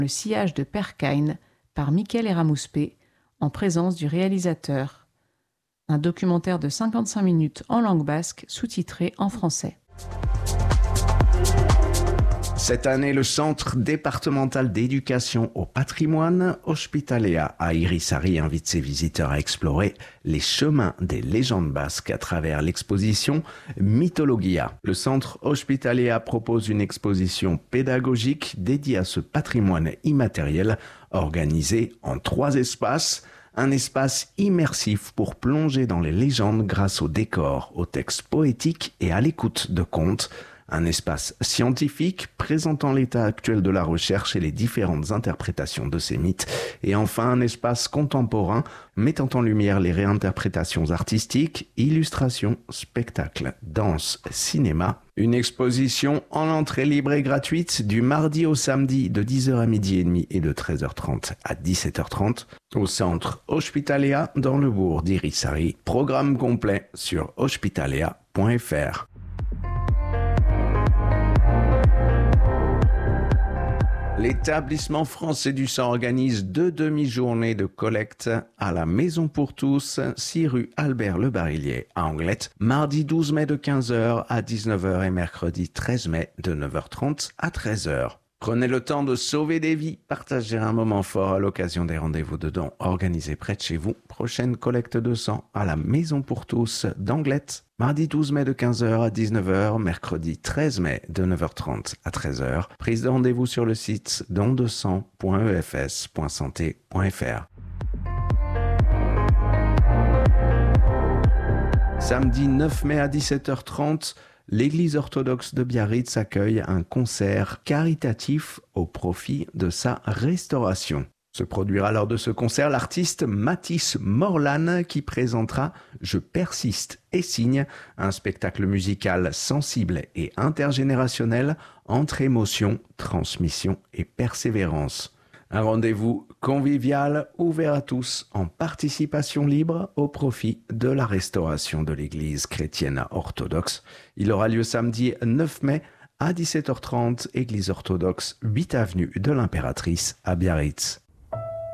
Le sillage de Percaïne par Mikel Eramouspe en présence du réalisateur. Un documentaire de 55 minutes en langue basque sous-titré en français. Cette année, le Centre départemental d'éducation au patrimoine Ospitaléa à Irisari invite ses visiteurs à explorer les chemins des légendes basques à travers l'exposition Mythologia. Le Centre Ospitaléa propose une exposition pédagogique dédiée à ce patrimoine immatériel organisé en 3 espaces. Un espace immersif pour plonger dans les légendes grâce aux décors, aux textes poétiques et à l'écoute de contes. Un espace scientifique présentant l'état actuel de la recherche et les différentes interprétations de ces mythes. Et enfin, un espace contemporain mettant en lumière les réinterprétations artistiques, illustrations, spectacles, danse, cinéma. Une exposition en entrée libre et gratuite du mardi au samedi de 10h à 12h30 et de 13h30 à 17h30 au centre Ospitaléa dans le bourg d'Irisari. Programme complet sur ospitaléa.fr. L'établissement français du sang organise 2 demi-journées de collecte à la Maison pour tous, 6 rue Albert Le Barillier à Anglette, mardi 12 mai de 15h à 19h et mercredi 13 mai de 9h30 à 13h. Prenez le temps de sauver des vies, partagez un moment fort à l'occasion des rendez-vous de dons organisés près de chez vous. Prochaine collecte de sang à la Maison pour tous d'Anglette, mardi 12 mai de 15h à 19h, mercredi 13 mai de 9h30 à 13h. Prise de rendez-vous sur le site dondesang.efs.santé.fr. Samedi 9 mai à 17h30, l'Église orthodoxe de Biarritz accueille un concert caritatif au profit de sa restauration. Se produira lors de ce concert l'artiste Mathis Morlan qui présentera « Je persiste et signe », un spectacle musical sensible et intergénérationnel entre émotion, transmission et persévérance. Un rendez-vous convivial, ouvert à tous, en participation libre au profit de la restauration de l'Église chrétienne orthodoxe. Il aura lieu samedi 9 mai à 17h30, Église orthodoxe 8 avenue de l'Impératrice à Biarritz.